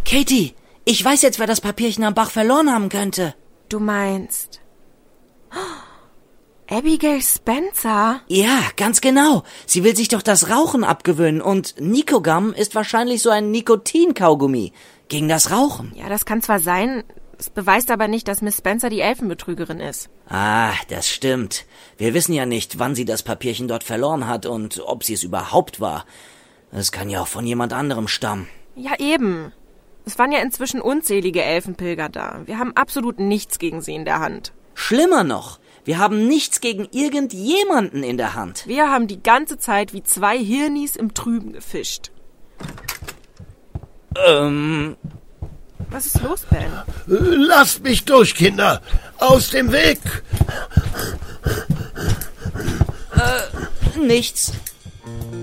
Katie, ich weiß jetzt, wer das Papierchen am Bach verloren haben könnte. Du meinst... Abigail Spencer? Ja, ganz genau. Sie will sich doch das Rauchen abgewöhnen und Nicogum ist wahrscheinlich so ein Nikotin-Kaugummi gegen das Rauchen. Ja, das kann zwar sein, es beweist aber nicht, dass Miss Spencer die Elfenbetrügerin ist. Ah, das stimmt. Wir wissen ja nicht, wann sie das Papierchen dort verloren hat und ob sie es überhaupt war. Es kann ja auch von jemand anderem stammen. Ja, eben. Es waren ja inzwischen unzählige Elfenpilger da. Wir haben absolut nichts gegen sie in der Hand. Schlimmer noch, wir haben nichts gegen irgendjemanden in der Hand. Wir haben die ganze Zeit wie zwei Hirnis im Trüben gefischt. Was ist los, Ben? Lasst mich durch, Kinder! Aus dem Weg! Nichts.